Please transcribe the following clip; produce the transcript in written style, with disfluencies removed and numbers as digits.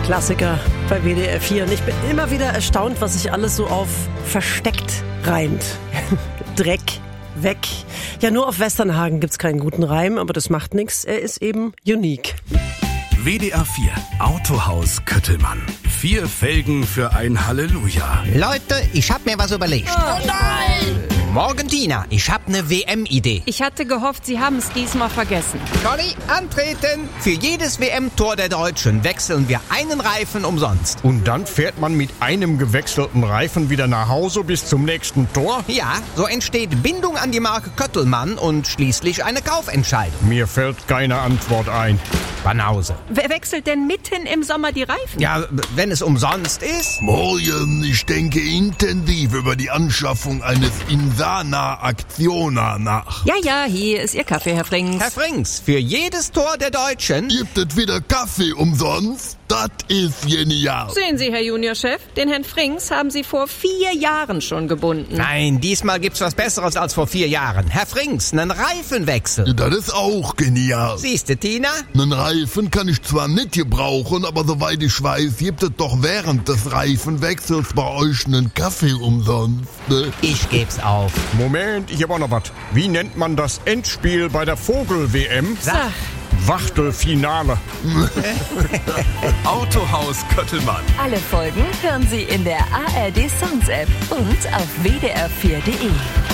Klassiker bei WDR 4. Und ich bin immer wieder erstaunt, was sich alles so auf versteckt reimt. Dreck, weg. Ja, nur auf Westernhagen gibt's keinen guten Reim, aber das macht nichts. Er ist eben unique. WDR 4 Autohaus Köttelmann. 4 Felgen für ein Halleluja. Leute, ich hab mir was überlegt. Oh nein! Morgentina, ich hab ne WM-Idee. Ich hatte gehofft, Sie haben es diesmal vergessen. Conny, antreten! Für jedes WM-Tor der Deutschen wechseln wir einen Reifen umsonst. Und dann fährt man mit einem gewechselten Reifen wieder nach Hause bis zum nächsten Tor? Ja, so entsteht Bindung an die Marke Köttelmann und schließlich eine Kaufentscheidung. Mir fällt keine Antwort ein. Banause. Wer wechselt denn mitten im Sommer die Reifen? Ja, wenn es umsonst ist. Morgen, ich denke intensiv über die Anschaffung eines Insana Actiona nach. Ja, hier ist Ihr Kaffee, Herr Frings. Herr Frings, für jedes Tor der Deutschen... Gibt es wieder Kaffee umsonst? Das ist genial. Sehen Sie, Herr Juniorchef, den Herrn Frings haben Sie vor 4 Jahren schon gebunden. Nein, diesmal gibt's was Besseres als vor 4 Jahren. Herr Frings, nen Reifenwechsel. Das ist auch genial. Siehste, Tina? Einen Reifen kann ich zwar nicht gebrauchen, aber soweit ich weiß, gibt es doch während des Reifenwechsels bei euch einen Kaffee umsonst. Ne? Ich geb's auf. Moment, ich hab auch noch was. Wie nennt man das Endspiel bei der Vogel-WM? Sag. Wachtelfinale. Autohaus Köttelmann. Alle Folgen hören Sie in der ARD Songs App und auf wdr4.de.